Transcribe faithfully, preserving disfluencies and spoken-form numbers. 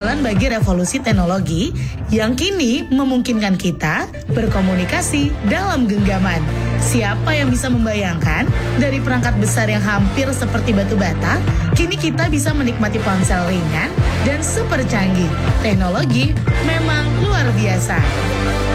jalan bagi revolusi teknologi yang kini memungkinkan kita berkomunikasi dalam genggaman. Siapa yang bisa membayangkan dari perangkat besar yang hampir seperti batu bata, kini kita bisa menikmati ponsel ringan dan super canggih. Teknologi memang luar biasa.